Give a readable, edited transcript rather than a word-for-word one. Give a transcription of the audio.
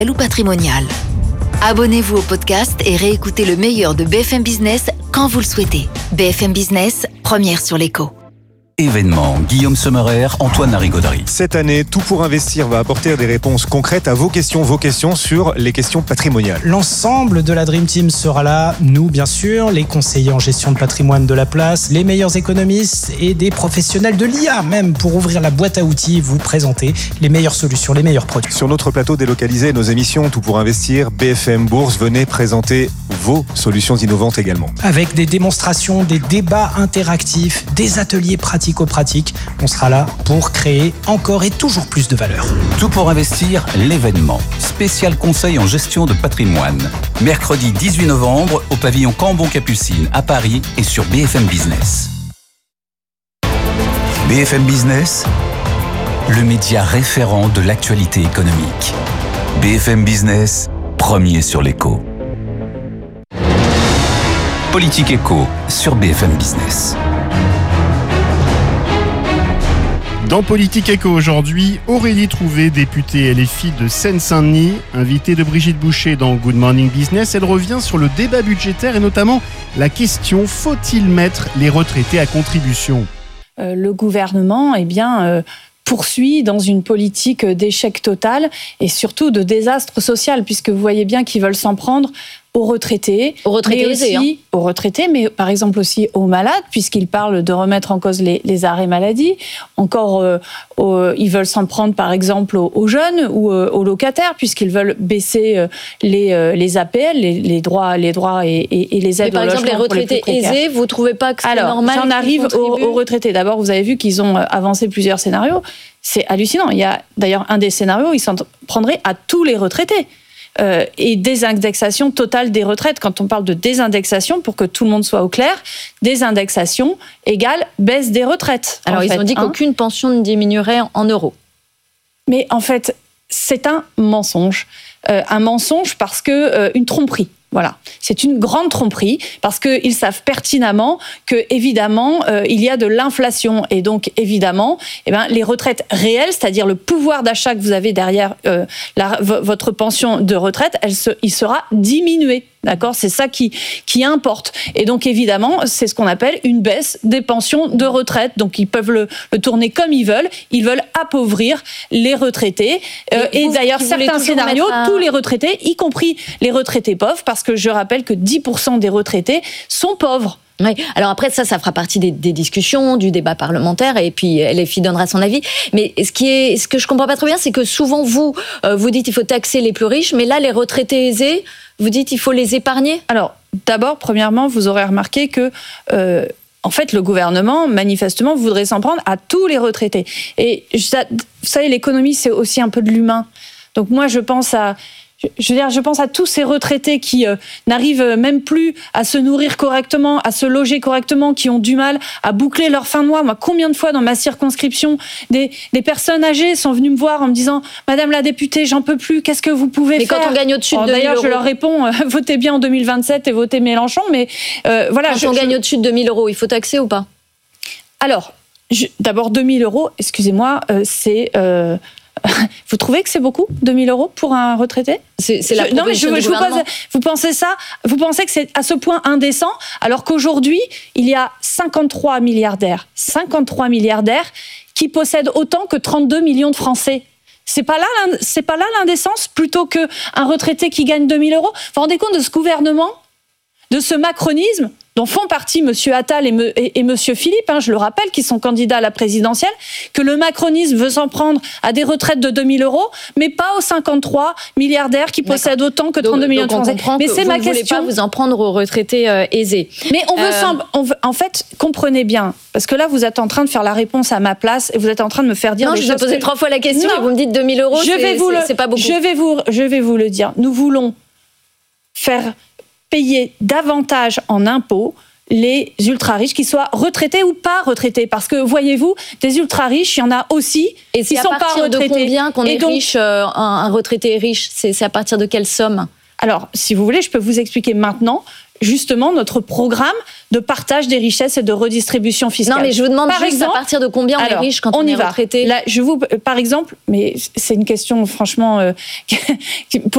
ou patrimonial. Abonnez-vous au podcast et réécoutez le meilleur de BFM Business quand vous le souhaitez. BFM Business, première sur l'écho. Événement, Guillaume Sommerer, Antoine Larigauderie. Cette année, Tout pour investir va apporter des réponses concrètes à vos questions sur les questions patrimoniales. L'ensemble de la Dream Team sera là, nous bien sûr, les conseillers en gestion de patrimoine de la place, les meilleurs économistes et des professionnels de l'IA même pour ouvrir la boîte à outils et vous présenter les meilleures solutions, les meilleurs produits. Sur notre plateau délocalisé, nos émissions Tout pour investir, BFM Bourse, venez présenter vos solutions innovantes également. Avec des démonstrations, des débats interactifs, des ateliers pratico-pratiques, on sera là pour créer encore et toujours plus de valeur. Tout pour investir, l'événement. Spécial conseil en gestion de patrimoine. Mercredi 18 novembre au pavillon Cambon-Capucine à Paris et sur BFM Business. BFM Business, le média référent de l'actualité économique. BFM Business, premier sur l'écho. Politique Éco sur BFM Business. Dans Politique Éco aujourd'hui, Aurélie Trouvé, députée LFI de Seine-Saint-Denis, invitée de Brigitte Boucher dans Good Morning Business. Elle revient sur le débat budgétaire et notamment la question: faut-il mettre les retraités à contribution ? Le gouvernement, poursuit dans une politique d'échec total et surtout de désastre social, puisque vous voyez bien qu'ils veulent s'en prendre aux retraités, aux retraités, mais par exemple aussi aux malades, puisqu'ils parlent de remettre en cause les arrêts maladie. Encore, ils veulent s'en prendre par exemple aux jeunes ou aux locataires, puisqu'ils veulent baisser les APL, les droits et les aides. Mais par exemple, les retraités aisés, vous trouvez pas que c'est normal? J'en arrive aux retraités. D'abord, vous avez vu qu'ils ont avancé plusieurs scénarios. C'est hallucinant. Il y a d'ailleurs un des scénarios, ils s'en prendraient à tous les retraités. Et désindexation totale des retraites. Quand on parle de désindexation, pour que tout le monde soit au clair, désindexation égale baisse des retraites. Alors, ils ont dit qu'aucune pension ne diminuerait en euros. Mais en fait, c'est un mensonge. Un mensonge parce que une tromperie. Voilà, c'est une grande tromperie parce qu'ils savent pertinemment que, évidemment, il y a de l'inflation et donc, évidemment, les retraites réelles, c'est-à-dire le pouvoir d'achat que vous avez derrière votre pension de retraite, il sera diminué. D'accord, c'est ça qui importe. Et donc, évidemment, c'est ce qu'on appelle une baisse des pensions de retraite. Donc, ils peuvent le tourner comme ils veulent. Ils veulent appauvrir les retraités. Et d'ailleurs, certains scénarios, tous les retraités, y compris les retraités pauvres, parce que je rappelle que 10% des retraités sont pauvres. Oui. Alors après, ça fera partie des discussions, du débat parlementaire, et puis LFI donnera son avis. Mais ce que je comprends pas trop bien, c'est que souvent vous dites il faut taxer les plus riches, mais là, les retraités aisés, vous dites il faut les épargner. Alors, d'abord, premièrement, vous aurez remarqué que en fait, le gouvernement, manifestement, voudrait s'en prendre à tous les retraités. Et vous savez, l'économie, c'est aussi un peu de l'humain. Donc moi, je pense à tous ces retraités qui n'arrivent même plus à se nourrir correctement, à se loger correctement, qui ont du mal à boucler leur fin de mois. Moi, combien de fois dans ma circonscription, des personnes âgées sont venues me voir en me disant « Madame la députée, j'en peux plus, qu'est-ce que vous pouvez faire ?» Mais quand on gagne au-dessus de 2 000 euros... D'ailleurs, je leur réponds « Votez bien en 2027 et votez Mélenchon », mais voilà... Quand on gagne au-dessus de 2 000 euros, il faut taxer ou pas ? Alors, d'abord 2 000 euros, excusez-moi, c'est... Vous trouvez que c'est beaucoup, 2 000 euros pour un retraité ? C'est la proposition du gouvernement. Vous pensez ça ? Vous pensez que c'est à ce point indécent, alors qu'aujourd'hui, il y a 53 milliardaires qui possèdent autant que 32 millions de Français. C'est pas là l'indécence, plutôt qu'un retraité qui gagne 2 000 euros. Vous vous rendez compte de ce gouvernement, de ce macronisme dont font partie M. Attal et M. Philippe, je le rappelle, qui sont candidats à la présidentielle, que le macronisme veut s'en prendre à des retraites de 2 000 euros, mais pas aux 53 milliardaires qui possèdent autant que 32 millions de Français. Mais c'est ma question. Vous ne voulez pas vous en prendre aux retraités aisés. Mais en fait, comprenez bien, parce que là, vous êtes en train de faire la réponse à ma place et vous êtes en train de me faire dire... Non, je vous ai posé 3 fois la question et vous me dites 2 000 euros, c'est pas beaucoup. Je vais vous le dire. Nous voulons faire payer davantage en impôts les ultra-riches, qu'ils soient retraités ou pas retraités. Parce que, voyez-vous, des ultra-riches, il y en a aussi qui ne sont pas retraités. Et c'est à partir de combien qu'on est riche, un retraité est riche ? C'est à partir de quelle somme ? Alors, si vous voulez, je peux vous expliquer maintenant justement notre programme de partage des richesses et de redistribution fiscale. Non, mais je vous demande à partir de combien on est riche quand on est retraité. Là, par exemple, mais c'est une question franchement...